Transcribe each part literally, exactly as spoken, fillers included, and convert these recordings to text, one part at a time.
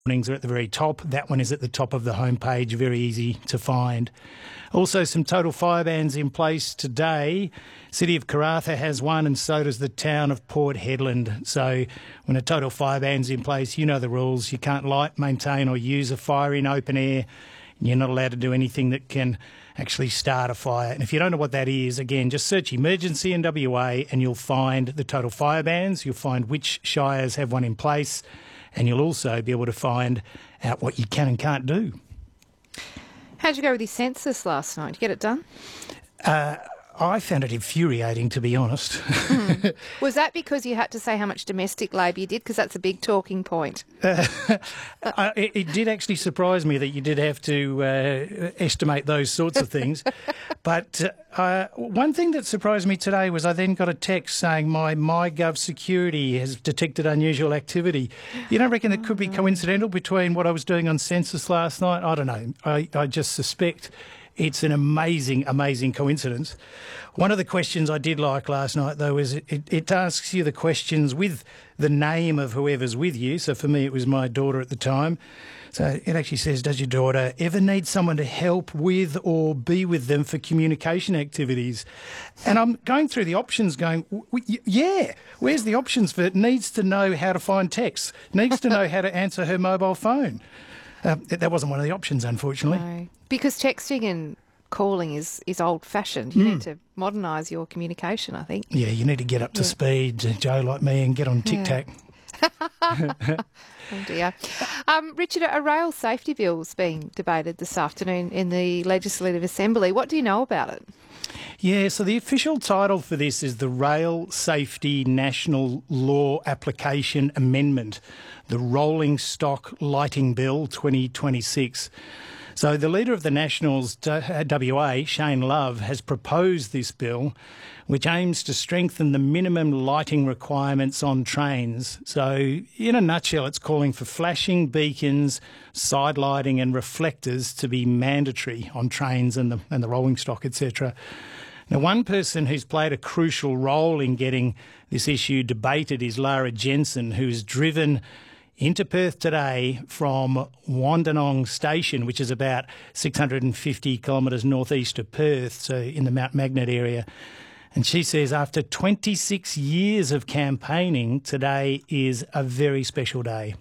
warnings are at the very top. That one is at the top of the homepage, very easy to find. Also, some total fire bans in place today. City of Karratha has one, and so does the town of Port Hedland. So when a total fire ban's in place, you know the rules. You can't light, maintain or use a fire in open air. You're not allowed to do anything that can actually start a fire. And if you don't know what that is, again, just search emergency in W A and you'll find the total fire bans. You'll find which shires have one in place, and you'll also be able to find out what you can and can't do. How'd you go with your census last night? Did you get it done? Uh, I found it infuriating, to be honest. Mm. Was that because you had to say how much domestic labour you did? Because that's a big talking point. Uh, I, it did actually surprise me that you did have to uh, estimate those sorts of things. But uh, one thing that surprised me today was I then got a text saying my MyGov security has detected unusual activity. You don't reckon it could be coincidental between what I was doing on census last night? I don't know. I, I just suspect it's an amazing, amazing coincidence. One of the questions I did like last night, though, is it, it asks you the questions with the name of whoever's with you. So for me, it was my daughter at the time. So it actually says, does your daughter ever need someone to help with or be with them for communication activities? And I'm going through the options going, yeah, where's the options for it? Needs to know how to find texts, needs to know how to answer her mobile phone. Uh, that wasn't one of the options, unfortunately. No, because texting and calling is, is old-fashioned. You mm. need to modernise your communication, I think. Yeah, you need to get up to yeah. speed, Joe, like me, and get on Tic-Tac. Yeah. Oh dear. Um, Richard, a rail safety bill is being debated this afternoon in the Legislative Assembly. What do you know about it? Yeah, so the official title for this is the Rail Safety National Law Application Amendment, the Rolling Stock Lighting Bill twenty twenty-six. So the Leader of the Nationals, W A, Shane Love, has proposed this bill, which aims to strengthen the minimum lighting requirements on trains. So in a nutshell, it's calling for flashing beacons, side lighting and reflectors to be mandatory on trains and the, and the rolling stock, et cetera. Now, one person who's played a crucial role in getting this issue debated is Lara Jensen, who's driven into Perth today from Wandanong Station, which is about six hundred fifty kilometres northeast of Perth, so in the Mount Magnet area. And she says after twenty-six years of campaigning, today is a very special day.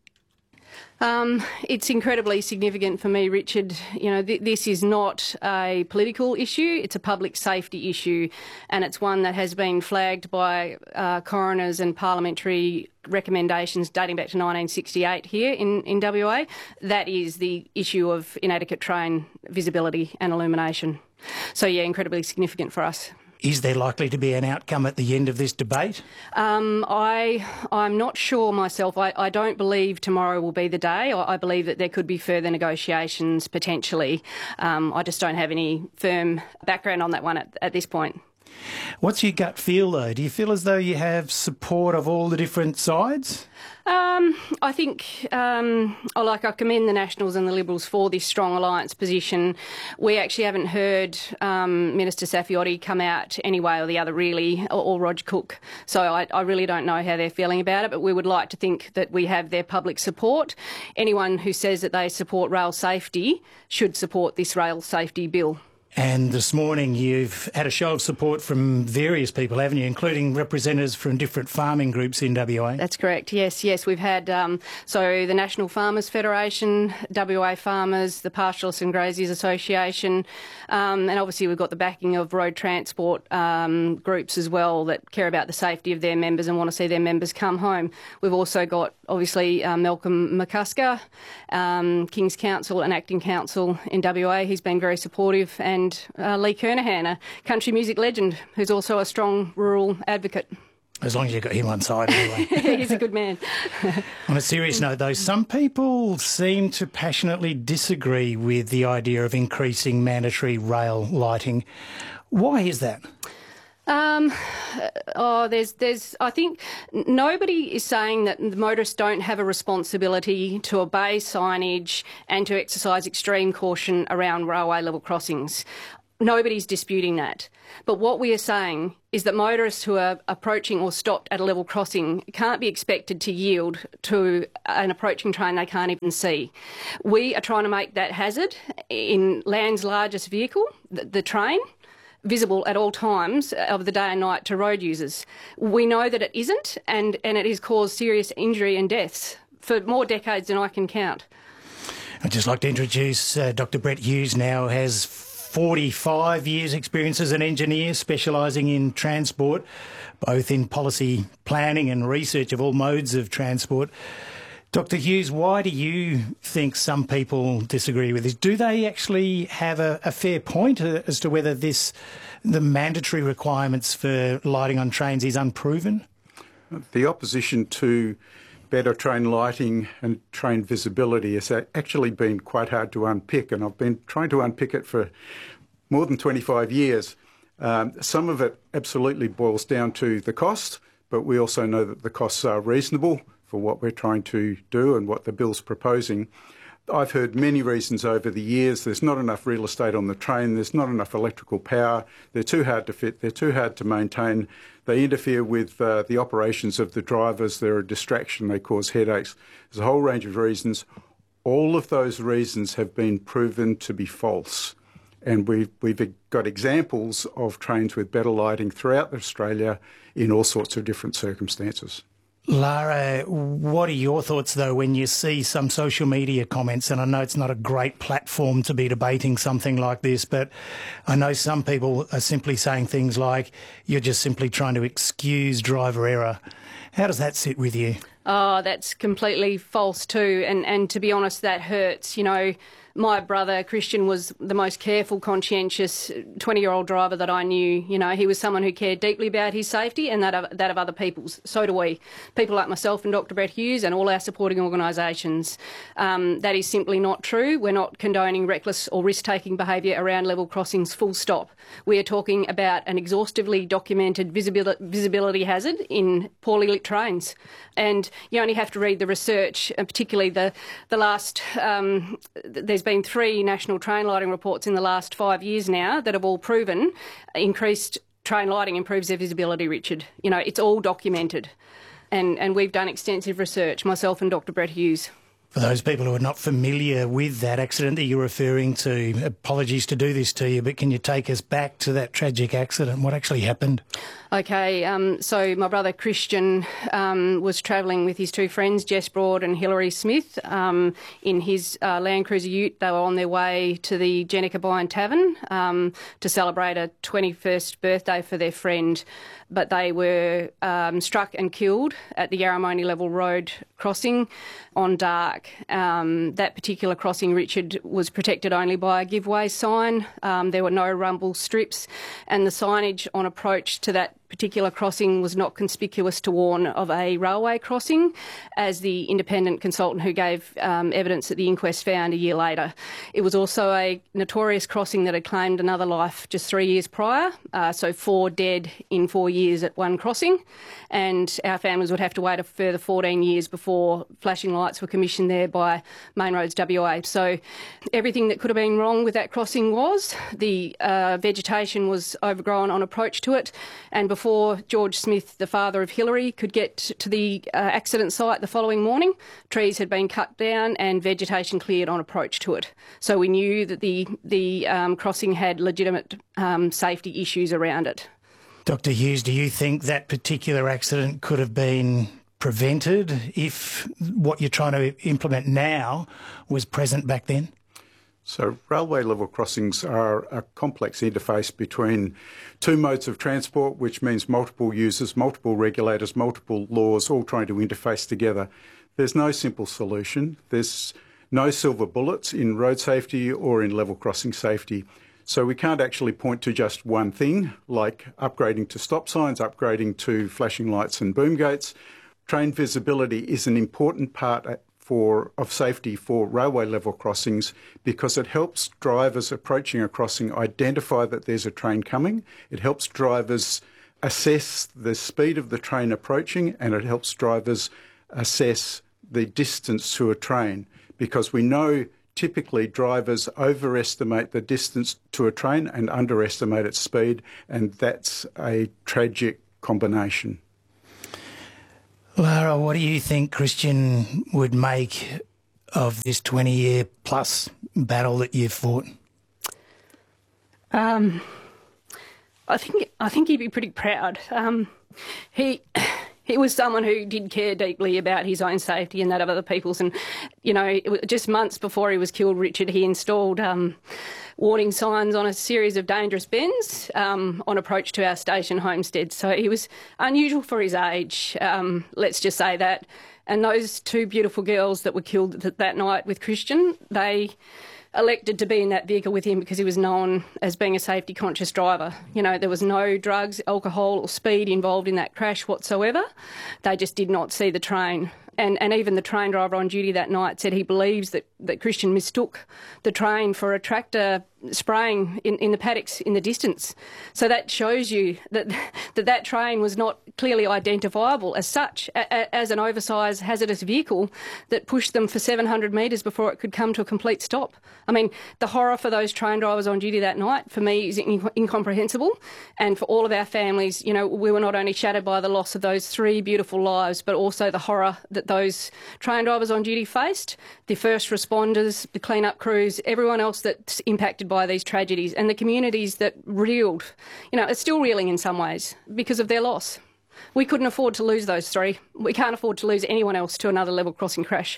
Um, it's incredibly significant for me, Richard. You know, th this is not a political issue, it's a public safety issue, and it's one that has been flagged by uh, coroners and parliamentary recommendations dating back to nineteen sixty-eight here in, in W A. That is the issue of inadequate train visibility and illumination. So, yeah, incredibly significant for us. Is there likely to be an outcome at the end of this debate? Um, I, I'm not sure myself. I, I don't believe tomorrow will be the day. I, I believe that there could be further negotiations potentially. Um, I just don't have any firm background on that one at, at this point. What's your gut feel, though? Do you feel as though you have support of all the different sides? Um, I think, um, I like I commend the Nationals and the Liberals for this strong alliance position. We actually haven't heard um, Minister Saffioti come out any way or the other, really, or, or Rog Cook. So I, I really don't know how they're feeling about it, but we would like to think that we have their public support. Anyone who says that they support rail safety should support this rail safety bill. And this morning you've had a show of support from various people, haven't you, including representatives from different farming groups in W A? That's correct, yes, yes. We've had, um, so the National Farmers Federation, W A Farmers, the Pastoralists and Graziers Association, um, and obviously we've got the backing of road transport um, groups as well that care about the safety of their members and want to see their members come home. We've also got, obviously, uh, Malcolm McCusker, um, King's Council and Acting Council in W A. He's been very supportive, and And uh, Lee Kernahan, a country music legend, who's also a strong rural advocate. As long as you've got him on side anyway. He's a good man. On a serious note, though, some people seem to passionately disagree with the idea of increasing mandatory rail lighting. Why is that? Um, oh, there's, there's, I think nobody is saying that the motorists don't have a responsibility to obey signage and to exercise extreme caution around railway level crossings. Nobody's disputing that. But what we are saying is that motorists who are approaching or stopped at a level crossing can't be expected to yield to an approaching train they can't even see. We are trying to make that hazard in land's largest vehicle, the, the train, visible at all times of the day and night to road users. We know that it isn't, and, and it has caused serious injury and deaths for more decades than I can count. I'd just like to introduce uh, Doctor Brett Hughes. Now has forty-five years experience as an engineer specialising in transport, both in policy planning and research of all modes of transport. Doctor Hughes, why do you think some people disagree with this? Do they actually have a, a fair point as to whether this, the mandatory requirements for lighting on trains is unproven? The opposition to better train lighting and train visibility has actually been quite hard to unpick, and I've been trying to unpick it for more than twenty-five years. Um, some of it absolutely boils down to the cost, but we also know that the costs are reasonable for what we're trying to do and what the bill's proposing. I've heard many reasons over the years. There's not enough real estate on the train, there's not enough electrical power, they're too hard to fit, they're too hard to maintain, they interfere with uh, the operations of the drivers, they're a distraction, they cause headaches. There's a whole range of reasons. All of those reasons have been proven to be false. And we've, we've got examples of trains with better lighting throughout Australia in all sorts of different circumstances. Lara, what are your thoughts, though, when you see some social media comments? And I know it's not a great platform to be debating something like this, but I know some people are simply saying things like, you're just simply trying to excuse driver error. How does that sit with you? Oh, that's completely false too. And, and to be honest, that hurts. You know, my brother, Christian, was the most careful, conscientious twenty-year-old driver that I knew. You know, he was someone who cared deeply about his safety and that of, that of other people's. So do we. People like myself and Doctor Brett Hughes and all our supporting organisations. Um, that is simply not true. We're not condoning reckless or risk-taking behaviour around level crossings, full stop. We are talking about an exhaustively documented visibility, visibility hazard in poorly lit trains. And you only have to read the research, and particularly the, the last... Um, there's been three national train lighting reports in the last five years now that have all proven increased train lighting improves their visibility, Richard. You know, it's all documented. And, and we've done extensive research, myself and Doctor Brett Hughes. For those people who are not familiar with that accident that you're referring to, apologies to do this to you, but can you take us back to that tragic accident? What actually happened? Okay, um, so my brother Christian um, was travelling with his two friends, Jess Broad and Hilary Smith, um, in his uh, Land Cruiser ute. They were on their way to the Jenica Byne Tavern um, to celebrate a twenty-first birthday for their friend, but they were um, struck and killed at the Yarramoni Level Road crossing on dark. Um, that particular crossing, Richard, was protected only by a giveaway sign. Um, there were no rumble strips, and the signage on approach to that particular crossing was not conspicuous to warn of a railway crossing, as the independent consultant who gave um, evidence at the inquest found a year later. It was also a notorious crossing that had claimed another life just three years prior, uh, so four dead in four years at one crossing, and our families would have to wait a further fourteen years before flashing lights were commissioned there by Main Roads W A. So everything that could have been wrong with that crossing was. The uh, vegetation was overgrown on approach to it, and before Before George Smith, the father of Hilary, could get to the uh, accident site the following morning, trees had been cut down and vegetation cleared on approach to it. So we knew that the, the um, crossing had legitimate um, safety issues around it. Doctor Hughes, do you think that particular accident could have been prevented if what you're trying to implement now was present back then? So railway level crossings are a complex interface between two modes of transport, which means multiple users, multiple regulators, multiple laws, all trying to interface together. There's no simple solution. There's no silver bullets in road safety or in level crossing safety. So we can't actually point to just one thing, like upgrading to stop signs, upgrading to flashing lights and boom gates. Train visibility is an important part For, of safety for railway level crossings because it helps drivers approaching a crossing identify that there's a train coming. It helps drivers assess the speed of the train approaching, and it helps drivers assess the distance to a train, because we know typically drivers overestimate the distance to a train and underestimate its speed, and that's a tragic combination. Lara, what do you think Christian would make of this twenty-year plus battle that you've fought? Um, I think I think he'd be pretty proud. Um, he he was someone who did care deeply about his own safety and that of other people's. And you know, it was just months before he was killed, Richard, he installed um, warning signs on a series of dangerous bends um, on approach to our station homestead. So he was unusual for his age. Um, let's just say that. And those two beautiful girls that were killed th- that night with Christian, they elected to be in that vehicle with him because he was known as being a safety conscious driver. You know, there was no drugs, alcohol or speed involved in that crash whatsoever. They just did not see the train. And, and even the train driver on duty that night said he believes that, that Christian mistook the train for a tractor spraying in, in the paddocks in the distance. So that shows you that that, that train was not clearly identifiable as such, a, a, as an oversized hazardous vehicle that pushed them for seven hundred metres before it could come to a complete stop. I mean, the horror for those train drivers on duty that night, for me, is in, incomprehensible. And for all of our families, you know, we were not only shattered by the loss of those three beautiful lives, but also the horror that those train drivers on duty faced, the first responders, the clean-up crews, everyone else that's impacted by these tragedies, and the communities that reeled. You know, it's still reeling in some ways because of their loss. We couldn't afford to lose those three. We can't afford to lose anyone else to another level crossing crash.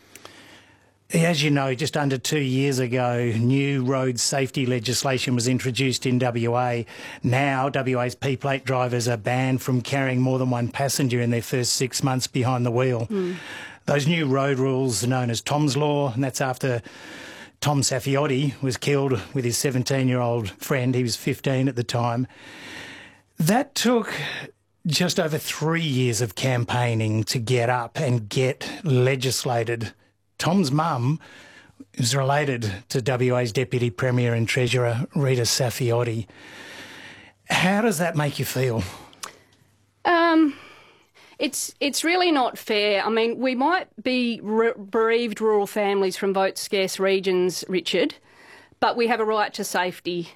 As you know, just under two years ago, new road safety legislation was introduced in W A. Now, W A's P-plate drivers are banned from carrying more than one passenger in their first six months behind the wheel. Mm. Those new road rules are known as Tom's Law, and that's after Tom Safiotti was killed with his seventeen-year-old friend. He was fifteen at the time. That took just over three years of campaigning to get up and get legislated. Tom's mum is related to W A's Deputy Premier and Treasurer, Rita Safiotti. How does that make you feel? Um, it's it's really not fair. I mean, we might be re- bereaved rural families from vote-scarce regions, Richard, but we have a right to safety.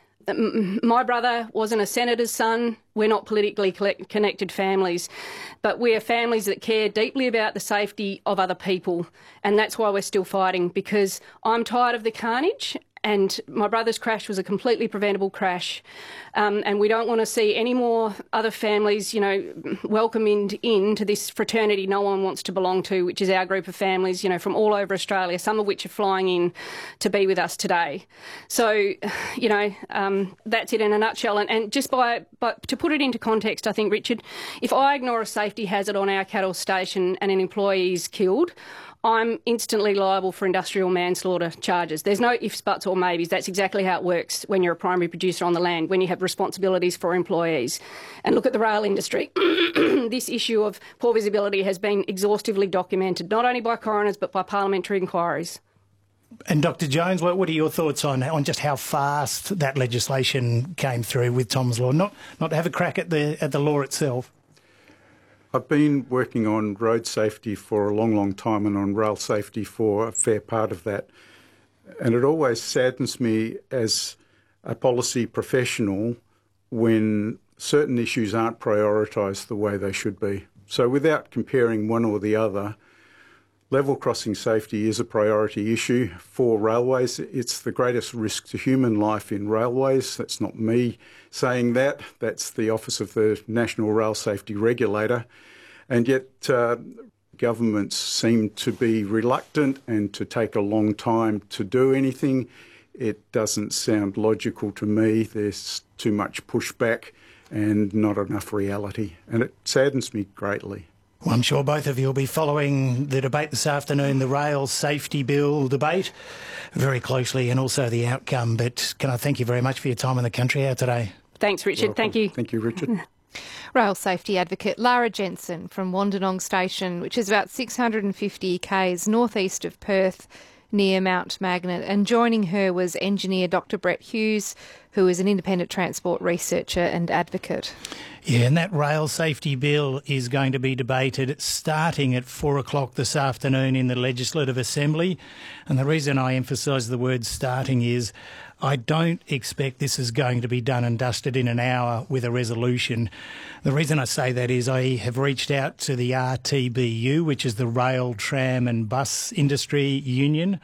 My brother wasn't a senator's son. We're not politically connected families, but we are families that care deeply about the safety of other people, and that's why we're still fighting, because I'm tired of the carnage. And my brother's crash was a completely preventable crash. Um, and we don't want to see any more other families, you know, welcomed into this fraternity no one wants to belong to, which is our group of families, you know, from all over Australia, some of which are flying in to be with us today. So, you know, um, that's it in a nutshell. And, and just by, by, to put it into context, I think, Richard, if I ignore a safety hazard on our cattle station and an employee is killed, I'm instantly liable for industrial manslaughter charges. There's no ifs, buts or maybes. That's exactly how it works when you're a primary producer on the land, when you have responsibilities for employees. And look at the rail industry. This issue of poor visibility has been exhaustively documented, not only by coroners but by parliamentary inquiries. And Doctor Jones, what, what are your thoughts on on just how fast that legislation came through with Tom's Law? Not not to have a crack at the at the law itself. I've been working on road safety for a long, long time and on rail safety for a fair part of that. And it always saddens me as a policy professional when certain issues aren't prioritised the way they should be. So without comparing one or the other, level crossing safety is a priority issue for railways. It's the greatest risk to human life in railways. That's not me saying that. That's the Office of the National Rail Safety Regulator. And yet uh, governments seem to be reluctant and to take a long time to do anything. It doesn't sound logical to me. There's too much pushback and not enough reality. And it saddens me greatly. Well, I'm sure both of you will be following the debate this afternoon, the Rail Safety Bill debate, very closely, and also the outcome. But can I thank you very much for your time in the country hour today? Thanks, Richard. Welcome. Thank you. Thank you, Richard. Rail safety advocate Lara Jensen from Wandanong Station, which is about six hundred fifty k's northeast of Perth, near Mount Magnet. And joining her was engineer Doctor Brett Hughes who is an independent transport researcher and advocate. Yeah, and that rail safety bill is going to be debated starting at four o'clock this afternoon in the Legislative Assembly. And the reason I emphasise the word starting is I don't expect this is going to be done and dusted in an hour with a resolution. The reason I say that is I have reached out to the R T B U, which is the Rail, Tram and Bus Industry Union.